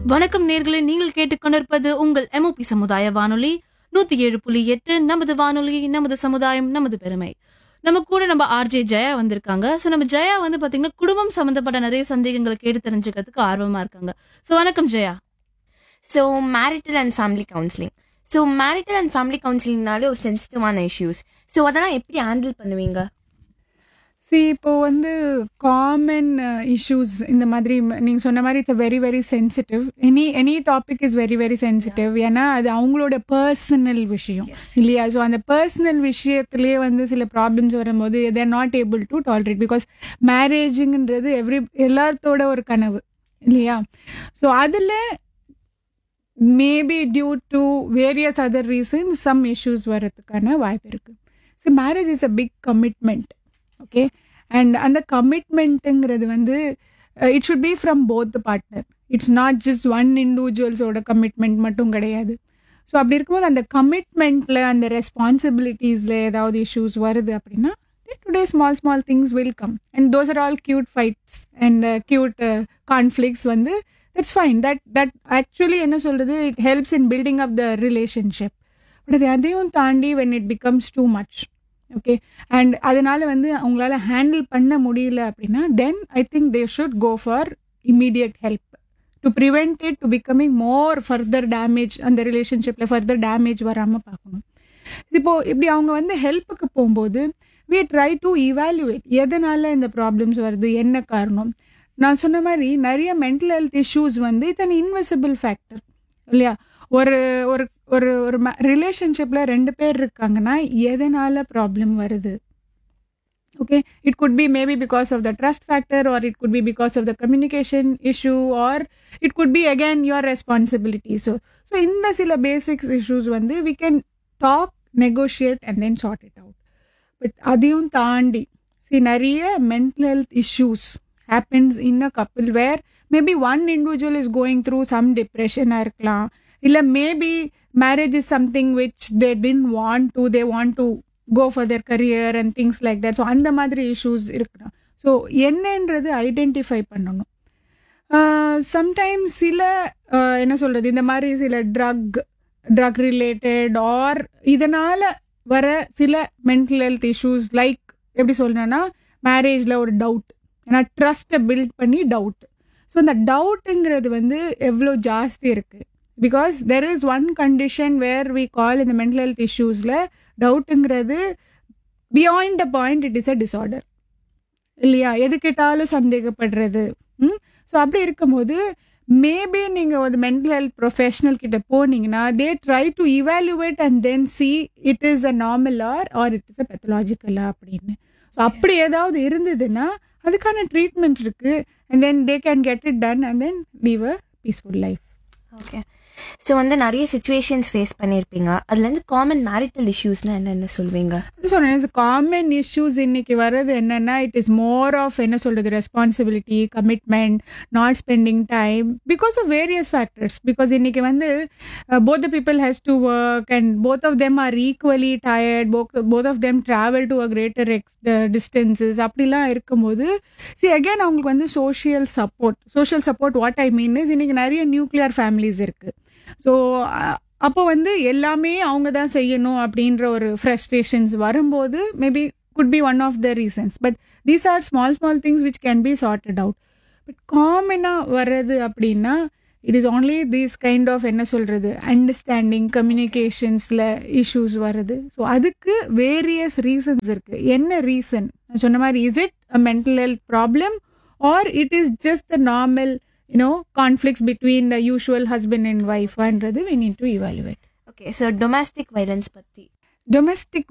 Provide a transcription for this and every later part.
வணக்கம் நேர்களே, நீங்கள் கேட்டுக்கொண்டிருப்பது உங்கள் எம்ஓபி சமுதாய வானொலி 107.8. நமது வானொலி, நமது சமுதாயம், நமது பெருமை. நம்ம கூட நம்ம ஆர்ஜே ஜெயா வந்திருக்காங்க. ஸோ நம்ம ஜெயா வந்து பாத்தீங்கன்னா குடும்பம் சம்பந்தப்பட்ட நிறைய சந்தேகங்களை கேட்டு தெரிஞ்சுக்கிறதுக்கு ஆர்வமா இருக்காங்க. ஸோ வணக்கம் Jaya. So marital and family counselling. So marital and family கவுன்சிலிங்னாலே ஒரு சென்சிட்டிவான இஷ்யூஸ். ஸோ அதெல்லாம் எப்படி ஹேண்டில் பண்ணுவீங்க? இப்போது வந்து காமன் இஷ்யூஸ் இந்த மாதிரி நீங்கள் சொன்ன மாதிரி it's very very sensitive. Any topic is very very sensitive. ஏன்னா அது அவங்களோட பர்சனல் விஷயம் இல்லையா? ஸோ அந்த பர்சனல் விஷயத்துலேயே வந்து சில ப்ராப்ளம்ஸ் வரும்போது தேர் not able to tolerate. Because மேரேஜுங்கிறது எல்லாத்தோட ஒரு கனவு இல்லையா? ஸோ அதில் maybe due to various other reasons some issues வர்றதுக்கான வாய்ப்பு இருக்குது. So marriage is a big commitment. Okay, and அந்த கமிட்மெண்ட்டுங்கிறது வந்து it should be from both the partner. It's not just one இண்டிவிஜுவல்ஸோட commitment மட்டும் கிடையாது. ஸோ அப்படி இருக்கும்போது அந்த கமிட்மெண்ட்டில் அந்த ரெஸ்பான்சிபிலிட்டிஸில் ஏதாவது இஷ்யூஸ் வருது அப்படின்னா today small small things will come and those are all cute fights and cute conflicts வந்து தட்ஸ் ஃபைன். தட் ஆக்சுவலி என்ன சொல்கிறது, it helps in building up the relationship. But அதையும் தாண்டி when it becomes too much, okay, and அதனால வந்து அவங்களால handle பண்ண முடியல அப்படின்னா தென் I think they should go for immediate help to prevent it to becoming more further damage. அந்த ரிலேஷன்ஷிப்பில் ஃபர்தர் டேமேஜ் வராமல் பார்க்கணும். இப்போது இப்படி அவங்க வந்து ஹெல்ப்புக்கு போகும்போது we try to evaluate எதனால் இந்த ப்ராப்ளம்ஸ் வருது, என்ன காரணம். நான் சொன்ன மாதிரி நிறைய மென்டல் ஹெல்த் இஷ்யூஸ் வந்து இட்ஸ் அன் இன்விசிபிள் ஃபேக்டர் இல்லையா? ஒரு ஒரு ஒரு ஒரு ரிலேஷன்ஷிப்பில் 2 பேர் இருக்காங்கன்னா எதனால் ப்ராப்ளம் வருது? Okay, it could be maybe because of the trust factor, R it could be because of the communication issue, R it could be again your responsibility. So இந்த சில பேசிக்ஸ் இஷ்யூஸ் வந்து we can talk, negotiate and then chart it out. But அதையும் தாண்டி நிறைய mental health issues happens in a couple where maybe one individual is going through some depression இருக்கலாம், இல்லை maybe marriage is something which they didn't want to, they want to go for their career and things like that. So அந்த மாதிரி issues இருக்கலாம். So என்னன்றது identify பண்ணணும். Sometimes சில என்ன சொல்கிறது, இந்த மாதிரி சில ட்ரக் ரிலேட்டட் ஆர் இதனால் வர சில மென்டல் ஹெல்த் இஷ்யூஸ் லைக் எப்படி சொல்லணும்னா மேரேஜில் ஒரு டவுட், ஏன்னா ட்ரஸ்ட்டை பில்ட் பண்ணி டவுட். ஸோ அந்த டவுட்டுங்கிறது வந்து எவ்வளோ ஜாஸ்தி இருக்குது. Because there is one condition where we call இந்த mental health இஷ்யூஸில் டவுட்டுங்கிறது beyond a point it is a disorder இல்லையா? எது கேட்டாலும் சந்தேகப்படுறது. ஸோ அப்படி இருக்கும்போது மேபி நீங்கள் ஒரு மென்டல் ஹெல்த் ப்ரொஃபஷனல் கிட்ட போனீங்கன்னா they try to evaluate and then see it is a normal R it is a பெத்தலாஜிக்கலா அப்படின்னு. ஸோ அப்படி ஏதாவது இருந்ததுன்னா அதுக்கான ட்ரீட்மெண்ட் இருக்குது and then they can get it done and then leave a peaceful life. Okay, so வந்து நிறைய situations face பண்ணியிருப்பீங்க. அதுலேருந்து காமன் மேரிட்டல் இஷ்யூஸ்னால் என்னென்ன சொல்லுவீங்க? சொன்னேன் காமன் இஷ்யூஸ் இன்னைக்கு வர்றது என்னென்னா இட் இஸ் மோர் ஆஃப் என்ன சொல்கிறது, responsibility, commitment, not spending time because of various factors. Because இன்னைக்கு வந்து both the people has to work and both of them R equally tired, both of them travel to a greater distances. அப்படிலாம் இருக்கும்போது again அவங்களுக்கு வந்து social support what I mean is இன்னைக்கு நிறைய nuclear families இருக்குது. So அப்போ வந்து எல்லாமே அவங்க தான் செய்யணும் அப்படின்ற ஒரு ஃப்ரஸ்ட்ரேஷன்ஸ் வரும்போது maybe could be one of the reasons. But these are small things which can be chartered out. But காமனாக வர்றது அப்படின்னா it is only these kind of என்ன சொல்கிறது அண்டர்ஸ்டாண்டிங், கம்யூனிகேஷன்ஸில் இஷ்யூஸ் வருது. ஸோ அதுக்கு வேரியஸ் ரீசன்ஸ் இருக்குது. என்ன ரீசன் நான் சொன்ன மாதிரி is it a mental health problem R it is just the normal conflicts between the usual husband and wife and we need to evaluate. Okay, so domestic violence பத்தி. domestic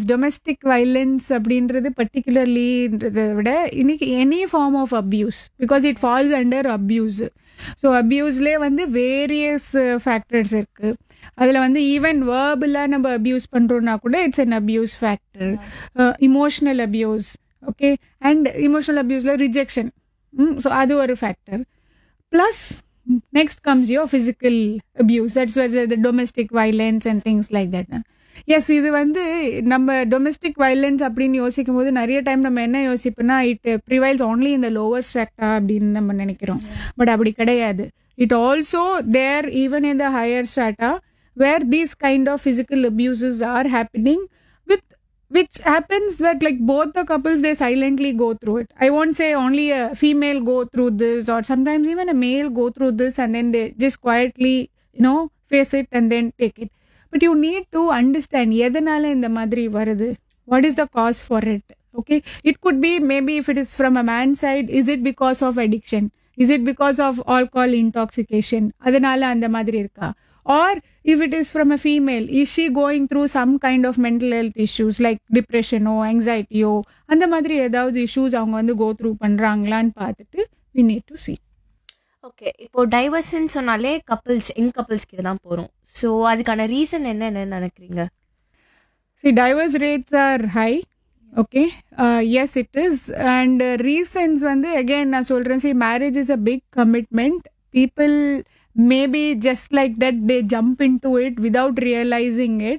violence அப்படின்றது பர்டிகுலர்லின்றதை விட இன்னைக்கு any form of abuse because it falls under abuse. So அப்யூஸ்லேயே வந்து various factors இருக்குது. அதில் வந்து even வேர்பலாக நம்ம abuse பண்ணுறோன்னா கூட it's an abuse factor. Emotional abuse, okay, and emotional அப்யூஸில் rejection, so அது ஒரு factor. Plus, next comes your physical abuse. That's why the domestic violence and things like that. Yes, இது வந்து நம்ம டொமெஸ்டிக் வயலன்ஸ் அப்படின்னு யோசிக்கும் போது நிறைய டைம் நம்ம என்ன யோசிப்போம்னா இட் ப்ரிவைல்ஸ் ஓன்லி இந்த லோவர் ஸ்ட்ரக்டா அப்படின்னு நம்ம நினைக்கிறோம். பட் அப்படி கிடையாது. it also there even in the higher strata where these kind of physical abuses are happening, with which happens that like both the couples they silently go through it. I won't say only a female go through this, or sometimes even a male go through this and then they just quietly face it and then take it. But you need to understand எதனால இந்த மாதிரி வருது, what is the cause for it. Okay, it could be maybe if it is from a man's side, is it because of addiction, is it because of alcohol intoxication, அதனால அந்த மாதிரி இருக்கா, or if it is from a female, is she going through some kind of mental health issues like depression or anxiety or அந்த மாதிரி ஏதாவது issues அவங்க வந்து go through பண்றாங்களான்னு பார்த்துட்டு we need to see. Okay, இப்போ டைவர்ஸ்ன்னு சொன்னாலே கப்பல்ஸ் கிட்ட தான் போகிறோம். ஸோ அதுக்கான ரீசன் என்னன்னு நினைக்கிறீங்க? See, divorce rates are high. Okay, yes it is, and reasons வந்து again நான் சொல்றேன், see marriage is a big commitment. People maybe just like that they jump into it without realizing it,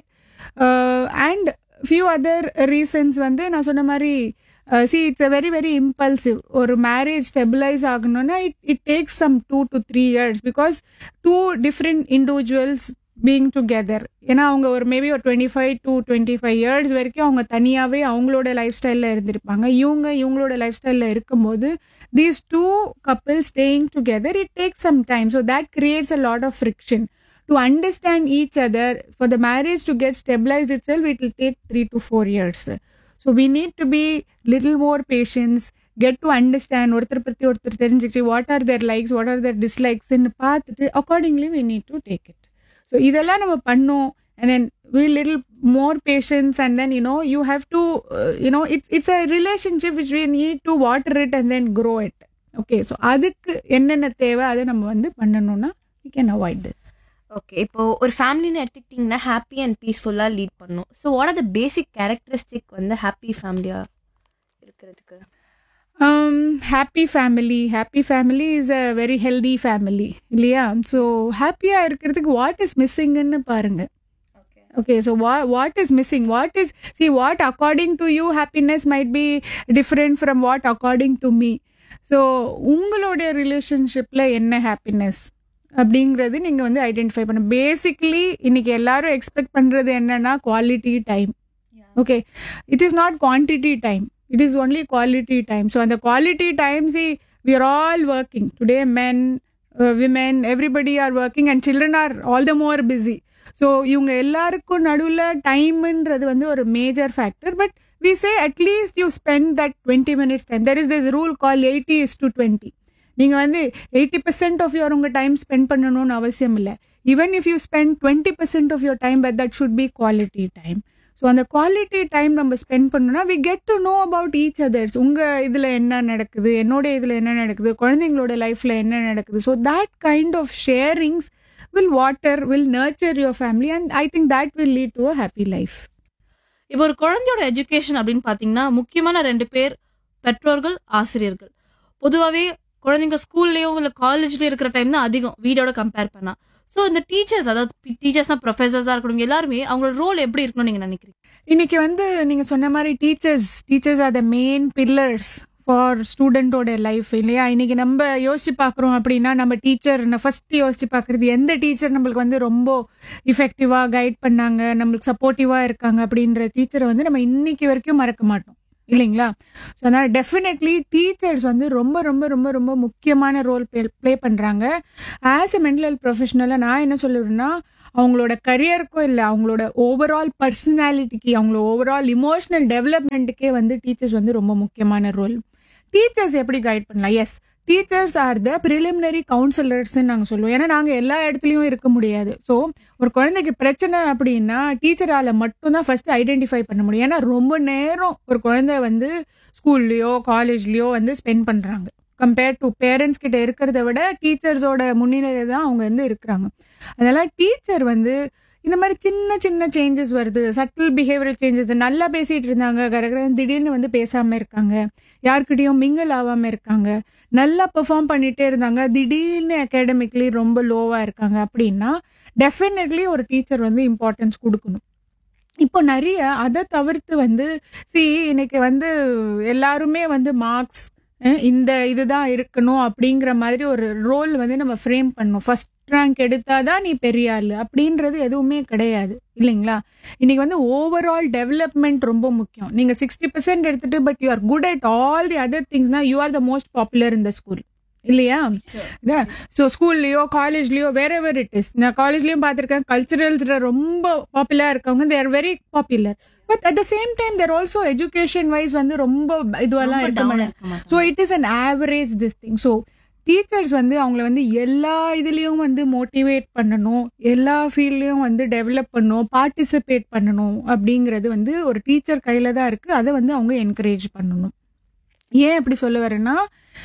and few other reasons வந்து நான் சொன்ன மாதிரி see it's a very very impulsive. ஒரு marriage stabilize ஆகணும்னா it takes some 2 to 3 years because two different individuals being together. ஏன்னா அவங்க ஒரு maybe ஒரு 25 to 25 years வரைக்கும் அவங்க தனியாகவே அவங்களோட லைஃப் ஸ்டைலில் இருந்திருப்பாங்க. இவங்களோட லைஃப் ஸ்டைலில் இருக்கும்போது these two couples staying together, it takes some time, so that creates a lot of friction to understand each other. For the marriage to get stabilized itself, it will take 3 to 4 years. So we need to be little more patience, get to understand ஒருத்தர் பற்றி ஒருத்தர் தெரிஞ்சுக்கிட்டு what are their likes, what are their dislikes ன்னு பார்த்துட்டு accordingly we need to take it. So இதெல்லாம் நம்ம பண்ணோம், and then we little more patience, and then you have to it's a relationship which we need to water it and then grow it. Okay, so அதுக்கு என்னென்ன தேவை அதை நம்ம வந்து பண்ணணும்னா we can avoid this. Okay, இப்போ ஒரு ஃபேமிலின்னு எடுத்துக்கிட்டிங்கன்னா ஹாப்பி அண்ட் பீஸ்ஃபுல்லாக லீட் பண்ணணும். So what are the basic characteristic வந்து ஹாப்பி ஃபேமிலியாக இருக்கிறதுக்கு? Happy family is a very healthy family இல்லையா? ஸோ ஹாப்பியாக இருக்கிறதுக்கு வாட் இஸ் மிஸ்ஸிங்னு பாருங்க. Okay, so what is missing? What according to you happiness might be different from what according to me. So உங்களுடைய ரிலேஷன்ஷிப்பில் என்ன ஹாப்பினஸ் அப்படிங்கிறது நீங்கள் வந்து ஐடென்டிஃபை பண்ண. பேசிக்கலி இன்னைக்கு எல்லாரும் எக்ஸ்பெக்ட் பண்ணுறது என்னன்னா quality time. Okay, it is not quantity time, it is only quality time. So and the quality time, see, we are all working today, men, women, everybody are working, and children are all the more busy. So இவங்க எல்லாருக்கும் நடுவில் டைம்ன்றது வந்து ஒரு major factor. But we say at least you spend that 20 minutes time. There is this rule called 80:20. நீங்கள் வந்து 80% of your உங்கள் time spend பண்ணணும்னு அவசியம் இல்லை. Even if you spend 20% of your time, but that should be quality time. So அந்த quality time நம்ம spend பண்ணோம்னா we get to know about each others. உங்கள் இதில் என்ன நடக்குது, என்னோட இதில் என்ன நடக்குது, குழந்தைங்களோட லைஃப்பில் என்ன நடக்குது. So that kind of sharings will nurture your family, and I think that will lead to a happy life. இப்போ ஒரு குழந்தையோட எஜுகேஷன் அப்படின்னு பார்த்தீங்கன்னா முக்கியமான 2 பேர் பெற்றோர்கள், ஆசிரியர்கள். பொதுவாகவே குழந்தைங்க ஸ்கூல்லேயோ இல்லை காலேஜ்லேயோ இருக்கிற டைம் தான் அதிகம் வீடோட கம்பேர் பண்ணா. ஸோ இந்த டீச்சர்ஸ், அதாவது டீச்சர்ஸ்னா ப்ரொஃபஸர்ஸாக இருக்கணும், எல்லாருமே அவங்களோட ரோல் எப்படி இருக்கணும்னு நீங்கள் நினைக்கிறீங்க? இன்னைக்கு வந்து நீங்கள் சொன்ன மாதிரி teachers are the main pillars for ஸ்டூடெண்ட்டோட life இல்லையா? இன்னைக்கு நம்ம யோசிச்சு பார்க்குறோம் அப்படின்னா நம்ம டீச்சர் ஃபர்ஸ்ட் யோசிச்சு பார்க்குறது எந்த டீச்சர் நம்மளுக்கு வந்து ரொம்ப இஃபெக்டிவாக கைட் பண்ணாங்க, நம்மளுக்கு சப்போர்ட்டிவாக இருக்காங்க அப்படின்ற டீச்சரை வந்து நம்ம இன்னைக்கு வரைக்கும் மறக்க மாட்டோம் இல்லைங்களா? ஸோ அதனால் டெஃபினெட்லி டீச்சர்ஸ் வந்து ரொம்ப ரொம்ப ரொம்ப ரொம்ப முக்கியமான ரோல் ப்ளே பண்ணுறாங்க. ஆஸ் எ மென்டல் ஹெல்த் ப்ரொஃபஷனலாக நான் என்ன சொல்லுவேன்னா, அவங்களோட கரியருக்கும் இல்லை அவங்களோட ஓவரால் பர்சனாலிட்டிக்கு, அவங்களோட ஓவரால் இமோஷனல் டெவலப்மெண்ட்டுக்கே வந்து டீச்சர்ஸ் வந்து ரொம்ப முக்கியமான ரோல். டீச்சர்ஸ் எப்படி கைட் பண்ணலாம்? S, teachers are the preliminary கவுன்சிலர்ஸ்ன்னு நாங்கள் சொல்லுவோம். ஏன்னா நாங்கள் எல்லா இடத்துலையும் இருக்க முடியாது. ஸோ ஒரு குழந்தைக்கு பிரச்சனை அப்படின்னா டீச்சரால் மட்டும்தான் ஃபர்ஸ்ட் ஐடென்டிஃபை பண்ண முடியும். ஏன்னா ரொம்ப நேரம் ஒரு குழந்தை வந்து ஸ்கூல்லையோ காலேஜ்லேயோ வந்து ஸ்பெண்ட் பண்ணுறாங்க. கம்பேர்ட் டு பேரண்ட்ஸ் கிட்ட இருக்கிறத விட டீச்சர்ஸோட முன்னிலையில் தான் அவங்க வந்து இருக்கிறாங்க. அதனால் டீச்சர் வந்து இந்த மாதிரி சின்ன சின்ன சேஞ்சஸ் வருது, சட்டில் பிஹேவியரல் சேஞ்சஸ். நல்லா பேசிகிட்டு இருந்தாங்க, திடீர்னு வந்து பேசாமல் இருக்காங்க, யார்கிட்டையும் மிங்கிள் ஆகாமல் இருக்காங்க, நல்லா பெர்ஃபார்ம் பண்ணிகிட்டே இருந்தாங்க, திடீர்னு அகாடமிக்லி ரொம்ப லோவாக இருக்காங்க அப்படின்னா டெஃபினெட்லி ஒரு டீச்சர் வந்து இம்பார்ட்டன்ஸ் கொடுக்கணும். இப்போ நிறைய அதை தவிர்த்து வந்து இன்னைக்கு வந்து எல்லாருமே வந்து மார்க்ஸ் இந்த இதுதான் இருக்கணும் அப்படிங்கிற மாதிரி ஒரு ரோல் வந்து நம்ம ஃப்ரேம் பண்ணணும். ஃபர்ஸ்ட் ரேங்க் எடுத்தாதான் நீ பெரிய ஆள் அப்படின்றது எதுவுமே கிடையாது இல்லைங்களா? இன்னைக்கு வந்து ஓவரால் டெவலப்மெண்ட் ரொம்ப முக்கியம். நீங்க 60% எடுத்துட்டு but you are good at all the other திங்ஸ்னா you are the most popular in the school இல்லையா? So ஸ்கூல்லையோ காலேஜ்லயோ where ever it is. நான் காலேஜ்லயும் பார்த்துருக்கேன், கல்ச்சுரல்ஸ்ல ரொம்ப பாப்புலரா இருக்கவங்க they are very popular. But at the same time there also education wise வந்து ரொம்ப இதுவெல்லாம் இருக்க மாட்டாங்க. So it is an average this thing. So teachers வந்து அவங்கள வந்து எல்லா இதுலேயும் வந்து மோட்டிவேட் பண்ணணும், எல்லா ஃபீல்ட்லேயும் வந்து டெவலப் பண்ணணும், பார்ட்டிசிபேட் பண்ணணும் அப்படிங்கிறது வந்து ஒரு டீச்சர் கையில் தான் இருக்குது. அதை வந்து அவங்க என்கரேஜ் பண்ணணும். ஏன் அப்படி சொல்ல வரேன்னா,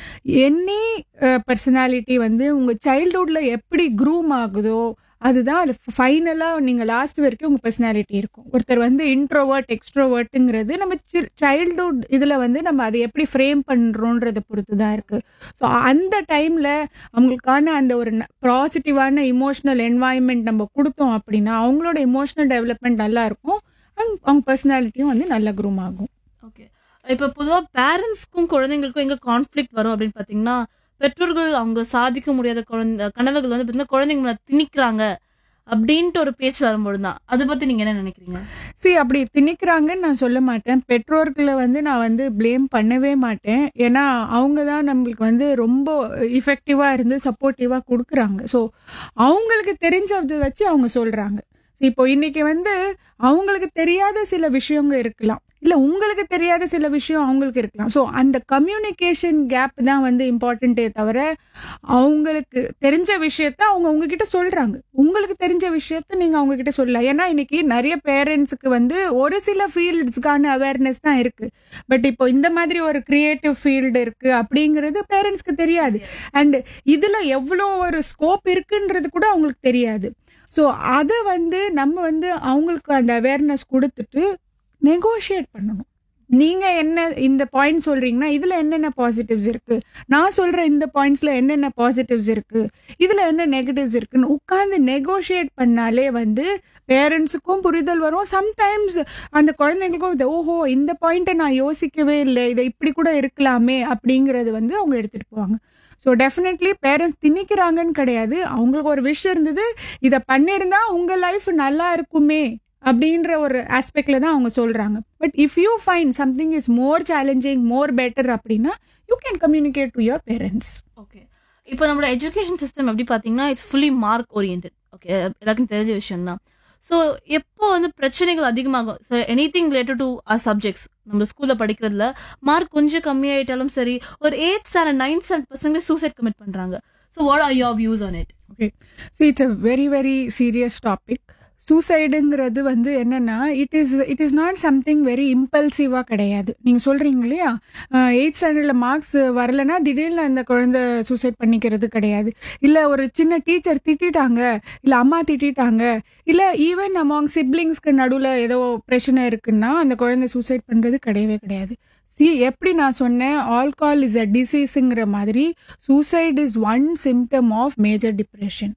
எனி பர்சனாலிட்டி வந்து உங்கள் சைல்ட்ஹுட்டில் எப்படி க்ரூம் ஆகுதோ அதுதான் அது ஃபைனலாக நீங்கள் லாஸ்ட் வரைக்கும் உங்கள் பர்சனாலிட்டி இருக்கும். ஒருத்தர் வந்து இன்ட்ரோவர்ட் எக்ஸ்ட்ரோவர்ட்டுங்கிறது நம்ம சைல்ட்ஹுட் இதில் வந்து நம்ம அதை எப்படி ஃப்ரேம் பண்ணுறோன்றதை பொறுத்து தான் இருக்குது. ஸோ அந்த டைமில் அவங்களுக்கான அந்த ஒரு பாசிட்டிவான இமோஷனல் என்வாயன்மெண்ட் நம்ம கொடுத்தோம் அப்படின்னா அவங்களோட இமோஷனல் டெவலப்மெண்ட் நல்லா இருக்கும் அண்ட் அவங்க பர்சனாலிட்டியும் வந்து நல்லா க்ரூம் ஆகும். ஓகே, இப்போ பொதுவாக பேரண்ட்ஸ்க்கும் குழந்தைங்களுக்கும் எங்கே கான்ஃப்ளிக்ட் வரும் அப்படின்னு பார்த்தீங்கன்னா, பெற்றோர்கள் அவங்க சாதிக்க முடியாத கனவுகள் வந்து பார்த்தீங்கன்னா குழந்தைங்களை திணிக்கிறாங்க அப்படின்ட்டு ஒரு பேச்சு வரும்போது தான். அதை பற்றி நீங்கள் என்ன நினைக்கிறீங்க? அப்படி திணிக்கிறாங்கன்னு நான் சொல்ல மாட்டேன். பெற்றோர்களை வந்து நான் வந்து ப்ளேம் பண்ணவே மாட்டேன். ஏன்னா அவங்க தான் நம்மளுக்கு வந்து ரொம்ப இஃபெக்டிவாக இருந்து சப்போர்ட்டிவாக கொடுக்குறாங்க. ஸோ அவங்களுக்கு தெரிஞ்சதை வச்சு அவங்க சொல்கிறாங்க. இப்போ இன்னைக்கு வந்து அவங்களுக்கு தெரியாத சில விஷயங்க இருக்கலாம், இல்லை உங்களுக்கு தெரியாத சில விஷயம் அவங்களுக்கு இருக்கலாம். ஸோ அந்த கம்யூனிகேஷன் கேப் தான் வந்து இம்பார்ட்டண்ட்டே தவிர அவங்களுக்கு தெரிஞ்ச விஷயத்த அவங்க உங்ககிட்ட சொல்கிறாங்க, உங்களுக்கு தெரிஞ்ச விஷயத்த நீங்கள் அவங்கக்கிட்ட சொல்லலாம். ஏன்னா இன்னைக்கு நிறைய பேரண்ட்ஸுக்கு வந்து ஒரு சில ஃபீல்ட்ஸ்க்கான அவேர்னஸ் தான் இருக்குது. பட் இப்போ இந்த மாதிரி ஒரு கிரியேட்டிவ் ஃபீல்டு இருக்குது அப்படிங்கிறது பேரண்ட்ஸ்க்கு தெரியாது. அண்ட் இதில் எவ்வளோ ஒரு ஸ்கோப் இருக்குன்றது கூட அவங்களுக்கு தெரியாது. ஸோ அதை வந்து நம்ம வந்து அவங்களுக்கு அந்த அவேர்னஸ் கொடுத்துட்டு நெகோஷியேட் பண்ணணும். நீங்கள் என்ன இந்த பாயிண்ட் சொல்கிறீங்கன்னா இதில் என்னென்ன பாசிட்டிவ்ஸ் இருக்குது, நான் சொல்கிற இந்த பாயிண்ட்ஸில் என்னென்ன பாசிட்டிவ்ஸ் இருக்குது, இதில் என்ன நெகட்டிவ்ஸ் இருக்குன்னு உட்காந்து நெகோஷியேட் பண்ணாலே வந்து பேரண்ட்ஸுக்கும் புரிதல் வரும். சம்டைம்ஸ் அந்த குழந்தைங்களுக்கும் ஓஹோ இந்த பாயிண்ட்டை நான் யோசிக்கவே இல்லை, இதை இப்படி கூட இருக்கலாமே அப்படிங்கிறது வந்து அவங்க எடுத்துகிட்டு போவாங்க. ஸோ டெஃபினெட்லி பேரண்ட்ஸ் திணிக்கிறாங்கன்னு கிடையாது. அவங்களுக்கு ஒரு விஷயம் இருந்தது, இதை பண்ணியிருந்தா உங்கள் லைஃப் நல்லா இருக்குமே அப்படின்ற ஒரு ஆஸ்பெக்ட்ல தான் அவங்க சொல்கிறாங்க. But if you find something is more challenging more better அப்படின்னா you can communicate to your parents. Okay, இப்போ நம்மளோட எஜுகேஷன் சிஸ்டம் எப்படி பார்த்தீங்கன்னா it's fully mark orient. Okay, எல்லாருக்கும் தெரிஞ்ச விஷயம் தான். ஸோ எப்போ வந்து பிரச்சனைகள் அதிகமாகும், so any thing related to R subjects நம்ம ஸ்கூலில் படிக்கிறதுல மார்க் கொஞ்சம் கம்மியாயிட்டாலும் சரி, ஒரு 8th or 9th suicide commit பண்ணுறாங்க. So what are your views on it? Okay, so it's a very very serious topic. சூசைடுங்கிறது வந்து என்னென்னா it is not something very இம்பல்சிவாக கிடையாது. நீங்கள் சொல்கிறீங்க இல்லையா 8th ஸ்டாண்டர்டில் மார்க்ஸ் வரலைன்னா திடீர்னு அந்த குழந்தை சூசைட் பண்ணிக்கிறது கிடையாது. இல்லை ஒரு சின்ன டீச்சர் திட்டாங்க, இல்லை அம்மா திட்டாங்க, இல்லை ஈவன் அமாங் சிப்ளிங்ஸ்க்கு நடுவில் ஏதோ பிரச்சனை இருக்குன்னா அந்த குழந்தை சூசைட் பண்ணுறது கிடையவே கிடையாது. எப்படி நான் சொன்னேன், ஆல்கஹால் இஸ் அ டிசீஸுங்கிற மாதிரி suicide is one symptom of major depression.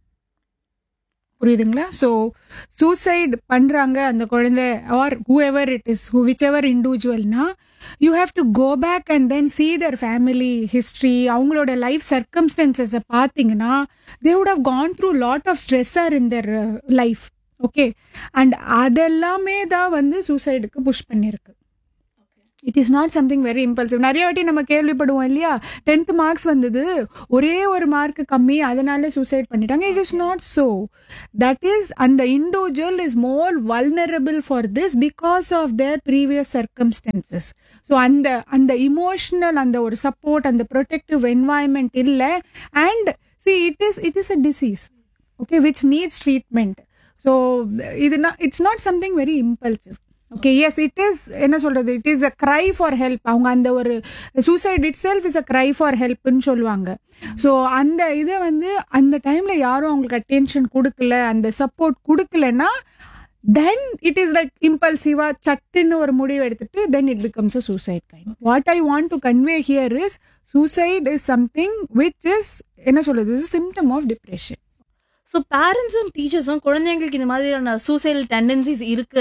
புரியுதுங்களா? ஸோ சூசைட் பண்ணுறாங்க அந்த குழந்தை R whoever it is, விச்எவர் இண்டிவிஜுவல்னா you have to go back and then see their family history, அவங்களோட லைஃப் சர்க்கம்ஸ்டன்சஸை பார்த்தீங்கன்னா they would have gone through lot of stressor in their life. Okay, and அதெல்லாமே தான் வந்து சூசைடுக்கு push பண்ணியிருக்கு. It is not something very impulsive. நிறைய வாட்டி நம்ம கேள்விப்படுவோம் இல்லையா, 10th மார்க்ஸ் வந்தது, ஒரே ஒரு மார்க் கம்மி, அதனால சூசைட் பண்ணிட்டாங்க. It is not so. That is அந்த individual is more vulnerable for this because of their previous circumstances. So அந்த இமோஷனல் அந்த ஒரு சப்போர்ட், அந்த ப்ரொடெக்டிவ் என்வாயன்மெண்ட் இல்லை. And it is a disease, okay, which needs treatment. So it's not something very impulsive. Okay, S, it is என்ன சொல்றது, it is a cry for help. அவங்க அந்த ஒரு suicide it self is a cry for ஹெல்ப்னு சொல்லுவாங்க. So அந்த இதை வந்து அந்த டைம்ல யாரும் அவங்களுக்கு அட்டென்ஷன் கொடுக்கல, அந்த சப்போர்ட் கொடுக்கலன்னா then it is like impulsive சட்டுன்னு ஒரு முடிவு எடுத்துட்டு then it becomes a suicide kind. What I want to convey here is suicide is something which is என்ன சொல்றது, is a symptom of depression. So பேரண்ட்ஸும் டீச்சர்ஸும் குழந்தைங்களுக்கு இந்த மாதிரியான சூசைடல் டெண்டன்சிஸ் இருக்கு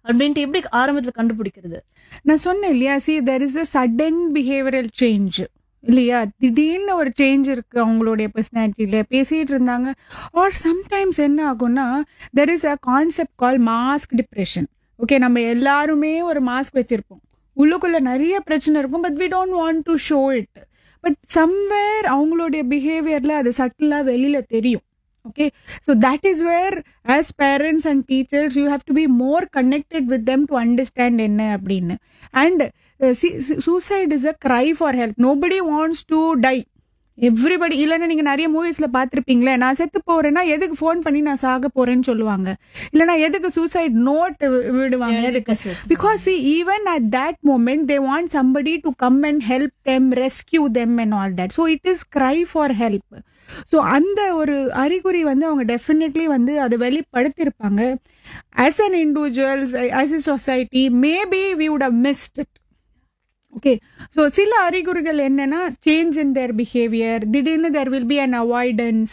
அப்படின்ட்டு எப்படி ஆரம்பத்துல கண்டுபிடிக்கிறது? நான் சொன்னேன் இல்லையா, there is a sudden behavioral change இல்லையா, திடீர்னு ஒரு சேஞ்ச் இருக்கு அவங்களுடைய பர்சனாலிட்டியில. பேசிட்டு இருந்தாங்க, ஆர் சம்டைம்ஸ் என்ன ஆகும்னா there is a concept called mask depression. Okay, நம்ம எல்லாருமே ஒரு மாஸ்க் வச்சிருப்போம், உள்ளுக்குள்ள நிறைய பிரச்சனை இருக்கும், but we don't want to show it. But somewhere அவங்களுடைய பிஹேவியர்ல அது சட்டிலா வெளியில தெரியும். Okay, so that is where as parents and teachers you have to be more connected with them to understand enna appadinu. And see, suicide is a cry for help. Nobody wants to die. Everybody இல்லைன்னா நீங்கள் நிறைய மூவிஸில் பார்த்துருப்பீங்களே, நான் செத்து போகிறேன்னா எதுக்கு phone பண்ணி நான் சாக போகிறேன்னு சொல்லுவாங்க, இல்லைனா எதுக்கு சூசைட் நோட் விடுவாங்க, எதுக்கு? Because even at that moment they want somebody to come and help them, rescue them and all that. So it is cry for help. So அந்த ஒரு அறிகுறி வந்து அவங்க டெஃபினெட்லி வந்து அதை வெளிப்படுத்தியிருப்பாங்க. As an individuals, as a society, maybe we would have mist it. Okay, so சில அறிகுறிகள் என்னன்னா, சேஞ்ச் இன் தேர் பிஹேவியர், திடீர்னு there will be an avoidance,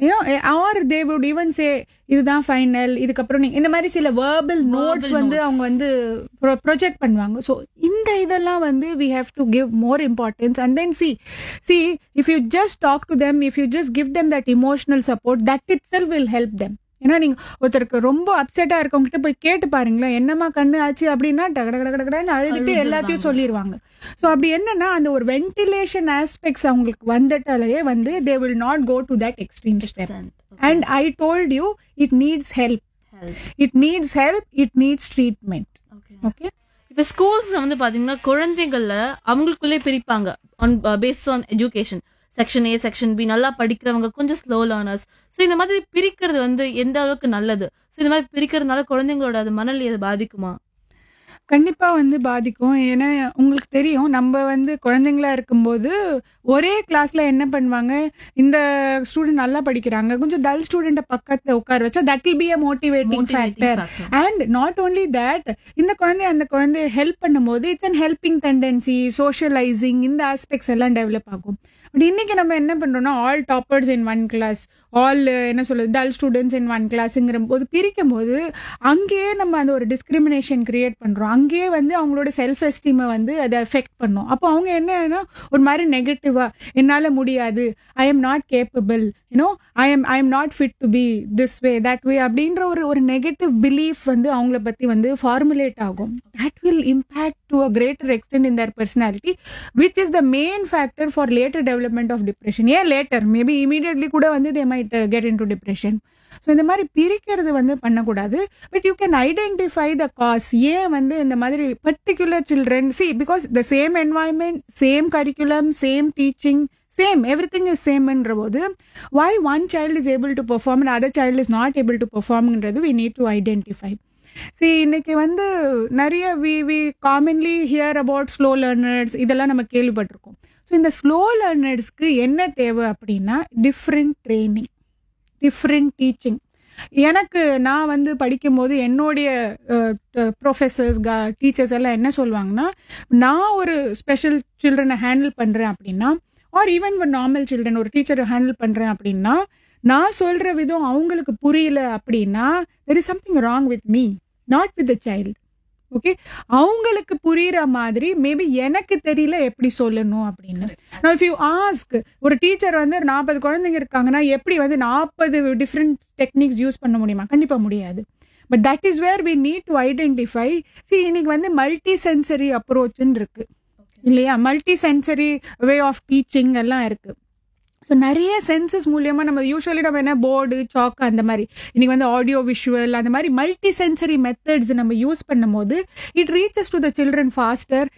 R they would even சே இதுதான் ஃபைனல், இதுக்கப்புறம் இந்த மாதிரி சில வேர்பல் நோட்ஸ் வந்து அவங்க வந்து ப்ரொஜெக்ட் பண்ணுவாங்க. ஸோ இந்த இதெல்லாம் வந்து we have to give more importance. And then see if you just talk to them, if you just give them that emotional support, that it self will help them. ஏன்னா நீங்கள் ஒருத்தருக்கு ரொம்ப அப்செட்டாக இருக்கவங்ககிட்ட போய் கேட்டு பாருங்களேன், என்னம்மா கண்ணு ஆச்சு அப்படின்னா கடகடன்னு அழுதுட்டு எல்லாத்தையும் சொல்லிடுவாங்க. ஸோ அப்படி என்னன்னா அந்த ஒரு வென்டிலேஷன் ஆஸ்பெக்ட்ஸ் அவங்களுக்கு வந்துட்டாலே வந்து they will not go to that extreme step. And I told you, it needs help, it needs help, it needs treatment. Okay, இப்போ ஸ்கூல்ஸ்ல வந்து பாத்தீங்கன்னா குழந்தைங்கள அவங்களுக்குள்ளே பிரிப்பாங்க on based on education. Section A, section B, நல்லா படிக்கிறவங்க, கொஞ்சம் ஸ்லோ லேர்னர்ஸ். ஸோ இந்த மாதிரி பிரிக்கிறது வந்து எந்த அளவுக்கு நல்லது? ஸோ இந்த மாதிரி பிரிக்கிறதுனால குழந்தைங்களோட அது மனநிலை அதை பாதிக்குமா? கண்டிப்பாக வந்து பாதிக்கும். ஏன்னா உங்களுக்கு தெரியும், நம்ம வந்து குழந்தைங்களா இருக்கும்போது ஒரே கிளாஸில் என்ன பண்ணுவாங்க, இந்த ஸ்டூடெண்ட் நல்லா படிக்கிறாங்க, கொஞ்சம் டல் ஸ்டூடெண்ட்டை பக்கத்தில் உட்கார வச்சா that will be a motivating factor. And not only that, இந்த குழந்தை அந்த குழந்தைய ஹெல்ப் பண்ணும்போது it's an helping tendency, socialising, இந்த ஆஸ்பெக்ட்ஸ் எல்லாம் டெவலப் ஆகும். பட் இன்னைக்கு நம்ம என்ன பண்றோம்னா, all toppers in one class, all என்ன சொல்றது, டல் ஸ்டூடெண்ட்ஸ் இன் ஒன் கிளாஸ்ங்கிற போது பிரிக்கும் போது அங்கேயே நம்ம அந்த ஒரு டிஸ்கிரிமினேஷன் கிரியேட் பண்றோம். அங்கேயே வந்து அவங்களோட செல்ஃப் எஸ்டீமை வந்து அதை எஃபெக்ட் பண்ணும். அப்போ அவங்க என்னன்னா ஒரு மாதிரி நெகட்டிவா, என்னால முடியாது, I am not capable, you know, I am not fit to be this way that way அப்படின்ற ஒரு நெகட்டிவ் பிலீஃப் வந்து அவங்கள பத்தி வந்து ஃபார்முலேட் ஆகும். That will impact to a greater extend in Dhar personality, which is the main factor for later development of depression. ஏன் later, maybe immediately கூட வந்து they might get in to depression. So இந்த மாதிரி பிரிக்கிறது வந்து பண்ணக்கூடாது. But you can identify the cause. ஏன் வந்து இந்த மாதிரி particular children, C because the same environment, same curriculum, same teaching, same everything is சேம்ன்ற போது why one child is able to perform and other child is not able to performன்றது we need to identify. See, இன்னைக்கு வந்து நிறைய we commonly hear about slow learners, இதெல்லாம் நம்ம கேள்விப்பட்டிருக்கோம். So இந்த slow லேர்னர்ஸ்க்கு என்ன தேவை அப்படின்னா டிஃப்ரெண்ட் ட்ரைனிங், டிஃப்ரெண்ட் டீச்சிங். எனக்கு நான் வந்து படிக்கும்போது என்னுடைய ப்ரொஃபஸர்ஸ், டீச்சர்ஸ் எல்லாம் என்ன சொல்லுவாங்கன்னா, நான் ஒரு ஸ்பெஷல் சில்ட்ரனை ஹேண்டில் பண்ணுறேன் அப்படின்னா, ஆர் ஈவன் ஒரு நார்மல் சில்ட்ரன் ஒரு டீச்சரை ஹேண்டில் பண்ணுறேன் அப்படின்னா, நான் சொல்கிற விதம் அவங்களுக்கு புரியல அப்படின்னா there is something wrong with me, not with the child. Okay, அவங்களுக்கு புரியுற மாதிரி மேபி எனக்கு தெரியல எப்படி சொல்லணும் அப்படின்னு. நான் இஃப் யூ ஆஸ்க், ஒரு டீச்சர் வந்து 40 குழந்தைங்க இருக்காங்கன்னா எப்படி வந்து 40 டிஃப்ரெண்ட் டெக்னிக்ஸ் யூஸ் பண்ண முடியுமா? கண்டிப்பாக முடியாது. But that is where we need to identify. C, இன்னைக்கு வந்து மல்டி சென்சரி அப்ரோச்சுன்னு இருக்கு இல்லையா, multi sensory way of teaching எல்லாம் இருக்கு. ஸோ நிறைய சென்சஸ் மூலியமாக நம்ம யூஸ்வலி நம்ம என்ன போர்டு, சாக் அந்த மாதிரி, இன்னைக்கு வந்து ஆடியோ விஷுவல், அந்த மாதிரி மல்டி சென்சரி மெத்தட்ஸ் நம்ம யூஸ் பண்ணும் போது it reaches to the children pastor.